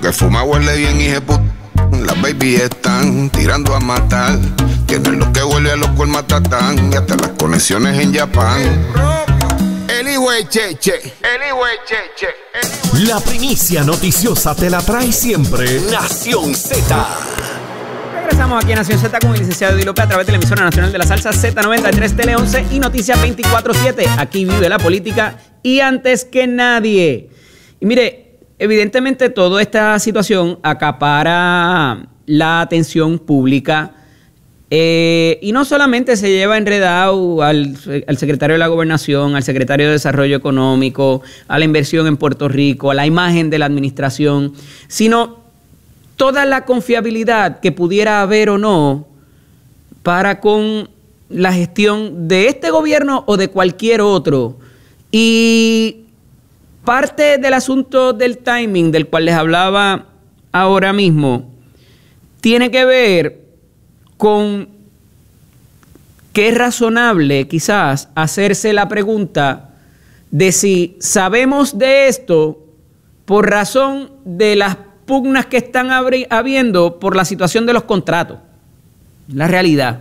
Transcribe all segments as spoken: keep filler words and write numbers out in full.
que fuma huele bien y puta. Las baby están tirando a matar. Tienen lo que huele a los colmatatán y hasta las conexiones en Japón. El hijo de Cheche, el hijo de Cheche. La primicia noticiosa te la trae siempre Nación Z. Regresamos aquí a Nación Z con el licenciado Eddie López a través de la emisora nacional de la salsa Z noventa y tres Tele once y Noticias veinticuatro siete. Aquí vive la política y antes que nadie. Y mire, evidentemente toda esta situación acapara la atención pública eh, y no solamente se lleva enredado al, al secretario de la Gobernación, al secretario de Desarrollo Económico, a la inversión en Puerto Rico, a la imagen de la administración, sino toda la confiabilidad que pudiera haber o no para con la gestión de este gobierno o de cualquier otro. Y parte del asunto del timing del cual les hablaba ahora mismo tiene que ver con que es razonable quizás hacerse la pregunta de si sabemos de esto por razón de las pugnas que están habiendo por la situación de los contratos, la realidad.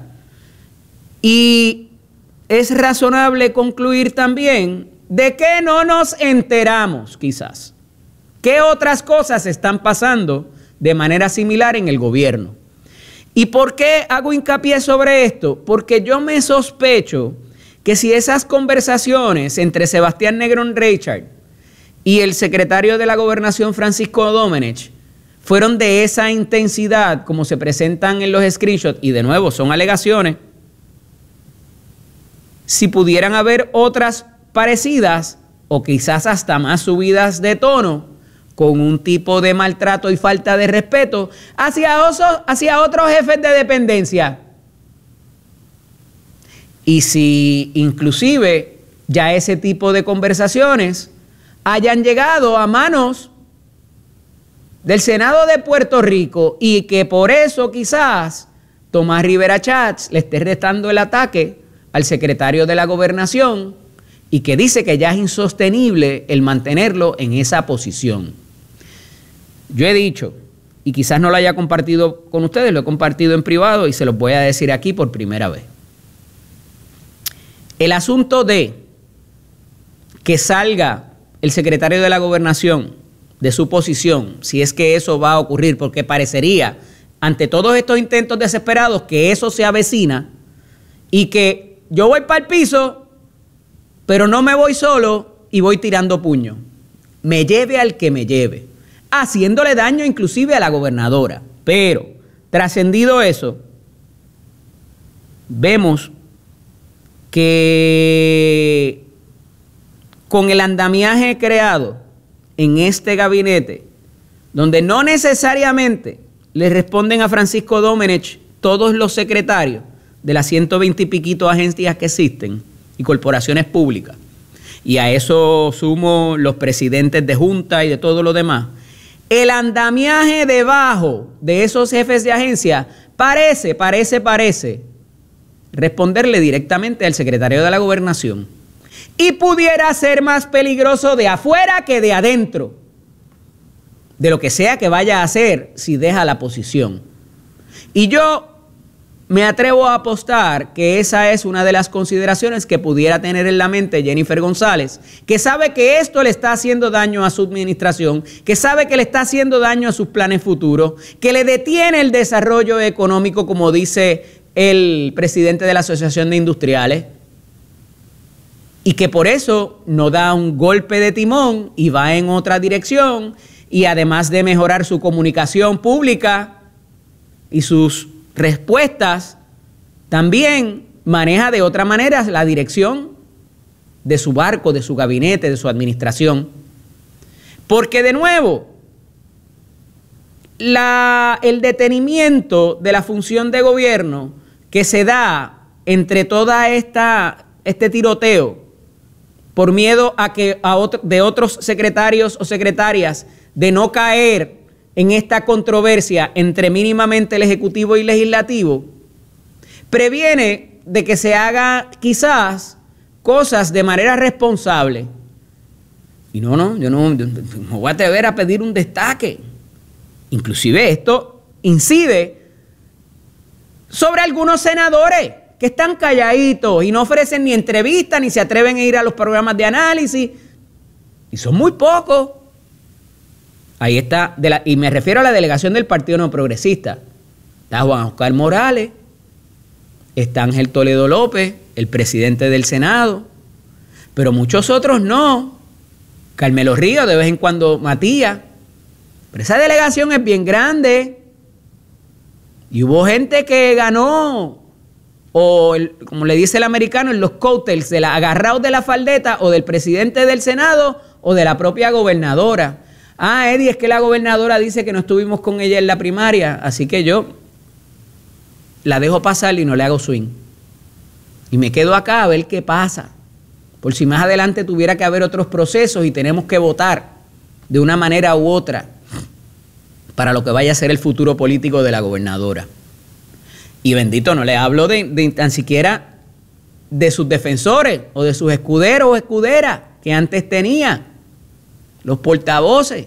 Y es razonable concluir también de que no nos enteramos quizás. ¿Qué otras cosas están pasando de manera similar en el gobierno? ¿Y por qué hago hincapié sobre esto? Porque yo me sospecho que si esas conversaciones entre Sebastián Negrón Reichard y el secretario de la Gobernación Francisco Domenech fueron de esa intensidad como se presentan en los screenshots, y de nuevo son alegaciones, si pudieran haber otras parecidas o quizás hasta más subidas de tono con un tipo de maltrato y falta de respeto hacia, oso, hacia otros jefes de dependencia. Y si inclusive ya ese tipo de conversaciones hayan llegado a manos del Senado de Puerto Rico y que por eso quizás Tomás Rivera Chats le esté restando el ataque al secretario de la Gobernación y que dice que ya es insostenible el mantenerlo en esa posición. Yo he dicho, y quizás no lo haya compartido con ustedes, lo he compartido en privado y se los voy a decir aquí por primera vez. El asunto de que salga el secretario de la Gobernación de su posición, si es que eso va a ocurrir, porque parecería, ante todos estos intentos desesperados, que eso se avecina y que yo voy para el piso, pero no me voy solo y voy tirando puño. Me lleve al que me lleve, haciéndole daño inclusive a la gobernadora. Pero, trascendido eso, vemos que con el andamiaje creado en este gabinete, donde no necesariamente le responden a Francisco Domenech todos los secretarios de las ciento veinte y piquito agencias que existen y corporaciones públicas, y a eso sumo los presidentes de junta y de todo lo demás, el andamiaje debajo de esos jefes de agencia parece, parece, parece responderle directamente al secretario de la Gobernación. Y pudiera ser más peligroso de afuera que de adentro, de lo que sea que vaya a hacer si deja la posición. Y yo me atrevo a apostar que esa es una de las consideraciones que pudiera tener en la mente Jennifer González, que sabe que esto le está haciendo daño a su administración, que sabe que le está haciendo daño a sus planes futuros, que le detiene el desarrollo económico, como dice el presidente de la Asociación de Industriales, y que por eso no da un golpe de timón y va en otra dirección, y además de mejorar su comunicación pública y sus respuestas, también maneja de otra manera la dirección de su barco, de su gabinete, de su administración. Porque de nuevo, la, el detenimiento de la función de gobierno que se da entre toda esta este tiroteo por miedo a que a otro, de otros secretarios o secretarias de no caer en esta controversia entre mínimamente el Ejecutivo y Legislativo, previene de que se haga quizás cosas de manera responsable. Y no, no, yo no, yo no voy a atrever a pedir un destaque. Inclusive esto incide sobre algunos senadores que están calladitos y no ofrecen ni entrevistas ni se atreven a ir a los programas de análisis. Y son muy pocos. Ahí está, de la, y me refiero a la delegación del Partido No Progresista. Está Juan Oscar Morales, está Ángel Toledo López, el presidente del Senado, pero muchos otros no. Carmelo Ríos, de vez en cuando Matías. Pero esa delegación es bien grande. Y hubo gente que ganó, o el, como le dice el americano, en los coattails, de la, agarrados de la faldeta, o del presidente del Senado, o de la propia gobernadora. Ah, Eddie, es que la gobernadora dice que no estuvimos con ella en la primaria, así que yo la dejo pasar y no le hago swing. Y me quedo acá a ver qué pasa. Por si más adelante tuviera que haber otros procesos y tenemos que votar de una manera u otra para lo que vaya a ser el futuro político de la gobernadora. Y bendito, no le hablo de, de tan siquiera de sus defensores o de sus escuderos o escuderas que antes tenía, los portavoces.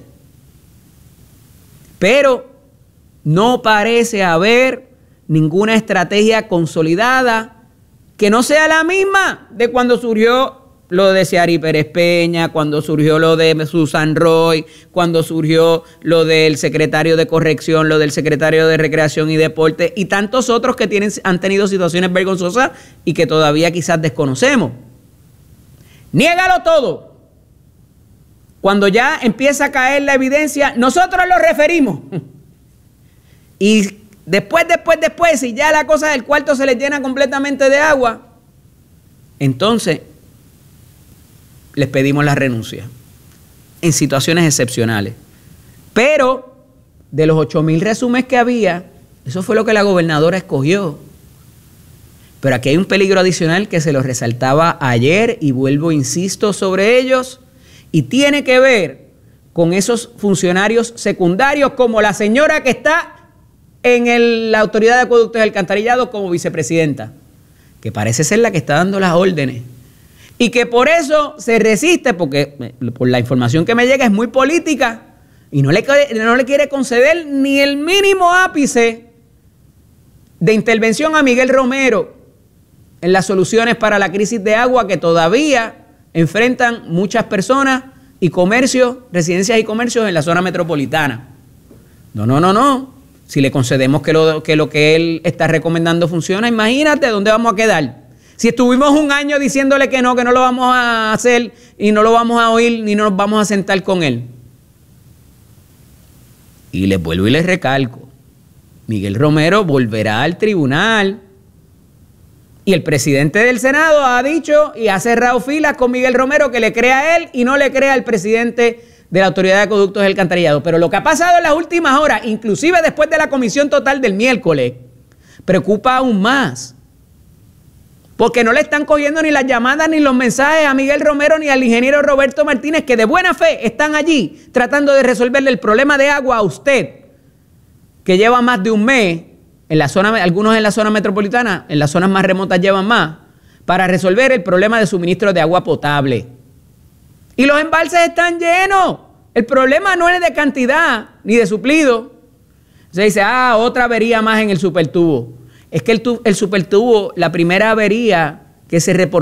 Pero no parece haber ninguna estrategia consolidada que no sea la misma de cuando surgió lo de Ciari Pérez Peña, cuando surgió lo de Susan Roy, cuando surgió lo del secretario de Corrección, lo del secretario de Recreación y Deporte y tantos otros que tienen, han tenido situaciones vergonzosas y que todavía quizás desconocemos. Niégalo todo. Cuando ya empieza a caer la evidencia, nosotros lo referimos. Y después, después, después, si ya la cosa del cuarto se les llena completamente de agua, entonces les pedimos la renuncia en situaciones excepcionales. Pero de los ocho mil resúmenes que había, eso fue lo que la gobernadora escogió. Pero aquí hay un peligro adicional que se lo resaltaba ayer y vuelvo, insisto, sobre ellos, y tiene que ver con esos funcionarios secundarios como la señora que está en el, la Autoridad de Acueductos y Alcantarillado como vicepresidenta, que parece ser la que está dando las órdenes. Y que por eso se resiste, porque por la información que me llega es muy política y no le, no le quiere conceder ni el mínimo ápice de intervención a Miguel Romero en las soluciones para la crisis de agua que todavía enfrentan muchas personas y comercios, residencias y comercios en la zona metropolitana. No, no, no, no. Si le concedemos que lo que, lo que él está recomendando funciona, imagínate dónde vamos a quedar. Si estuvimos un año diciéndole que no, que no lo vamos a hacer y no lo vamos a oír ni nos vamos a sentar con él. Y les vuelvo y les recalco, Miguel Romero volverá al tribunal y el presidente del Senado ha dicho y ha cerrado filas con Miguel Romero que le crea a él y no le crea al presidente de la Autoridad de Acueductos y Alcantarillado. Pero lo que ha pasado en las últimas horas, inclusive después de la comisión total del miércoles, preocupa aún más. Porque no le están cogiendo ni las llamadas ni los mensajes a Miguel Romero ni al ingeniero Roberto Martínez, que de buena fe están allí tratando de resolverle el problema de agua a usted, que lleva más de un mes, en la zona, algunos en la zona metropolitana, en las zonas más remotas llevan más, para resolver el problema de suministro de agua potable. Y los embalses están llenos. El problema no es de cantidad ni de suplido. Se dice, ah, otra avería más en el supertubo. Es que el, tu, el supertubo, la primera avería que se reportó